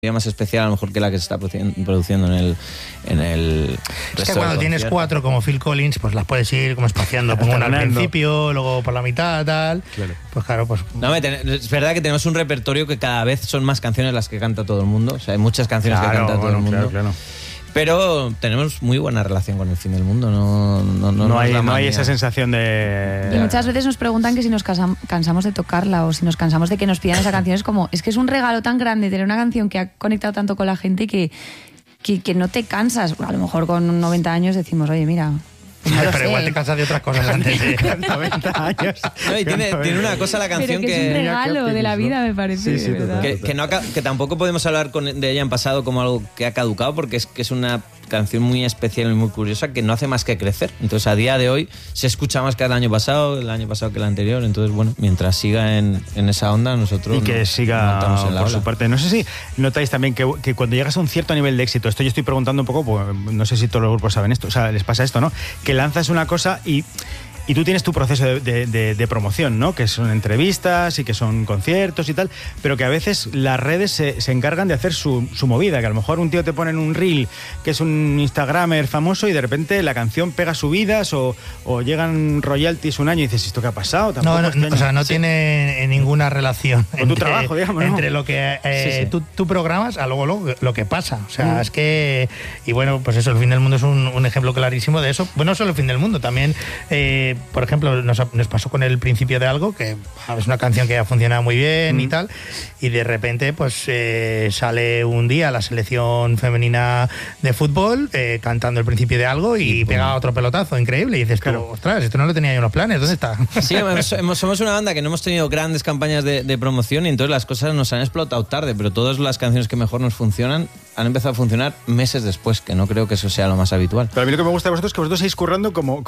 más especial a lo mejor que la que se está produciendo en el es que cuando tienes 4 como Phil Collins, pues las puedes ir como espaciando, pongo una al principio, luego por la mitad, tal. Claro. Pues claro, pues... No, es verdad que tenemos un repertorio que cada vez son más canciones las que canta todo el mundo. O sea, hay muchas canciones que canta todo el mundo. Claro. Pero tenemos muy buena relación con el fin del mundo. No hay esa sensación de... Y muchas veces nos preguntan que si nos cansamos de tocarla o si nos cansamos de que nos pidan esa canción. Es como, es que es un regalo tan grande tener una canción que ha conectado tanto con la gente que no te cansas. A lo mejor con 90 años decimos, oye, mira... pero igual te cansas de otras cosas antes de 90 años. No, y tiene una cosa la canción pero que es un regalo de la vida, me parece. Sí, ¿verdad? Que tampoco podemos hablar de ella en pasado como algo que ha caducado, porque es una canción muy especial y muy curiosa que no hace más que crecer. Entonces, a día de hoy se escucha más que el año pasado que el anterior. Entonces, bueno, mientras siga en esa onda, nosotros... Y que siga por su parte. No sé si notáis también que cuando llegas a un cierto nivel de éxito, esto yo estoy preguntando un poco, pues, no sé si todos los grupos saben esto, o sea, les pasa esto, ¿no? Que lanzas una cosa y tú tienes tu proceso de promoción, ¿no? Que son entrevistas y que son conciertos y tal, pero que a veces las redes se encargan de hacer su movida, que a lo mejor un tío te pone en un reel que es un instagramer famoso y de repente la canción pega subidas o llegan royalties un año y dices, ¿esto qué ha pasado? No tiene ninguna relación con tu trabajo, digamos, entre lo que tú programas a luego lo que pasa. O sea, es que... Y bueno, pues eso, el fin del mundo es un ejemplo clarísimo de eso. Bueno, no solo el fin del mundo, también... por ejemplo, nos pasó con El principio de algo, que es una canción que ha funcionado muy bien y tal, y de repente pues sale un día la selección femenina de fútbol cantando El principio de algo y pega otro pelotazo increíble, y dices, claro, ostras, esto no lo tenía yo en los planes, ¿dónde está? Sí, somos una banda que no hemos tenido grandes campañas de promoción y entonces las cosas nos han explotado tarde, pero todas las canciones que mejor nos funcionan han empezado a funcionar meses después, que no creo que eso sea lo más habitual. Pero a mí lo que me gusta de vosotros es que vosotros seguís currando como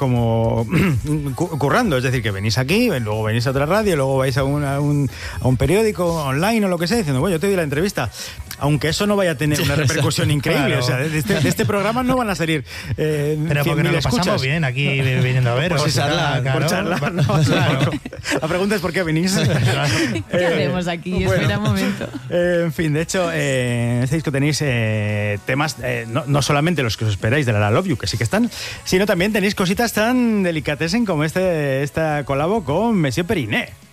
currando, es decir, que venís aquí, luego venís a otra radio, luego vais a un periódico online o lo que sea, diciendo, bueno, yo te doy la entrevista, aunque eso no vaya a tener una repercusión increíble, claro. O sea, de este programa no van a salir pero porque nos lo pasamos bien aquí viniendo a ver. Por charlar, ¿no? Claro. La pregunta es ¿por qué venís? ¿Qué hacemos aquí? Bueno, espera un momento. En fin, de hecho, este disco tenéis temas, no solamente los que os esperáis de la Love You, que sí que están, sino también tenéis cositas tan delicatessen como esta colabo con Monsieur Periné.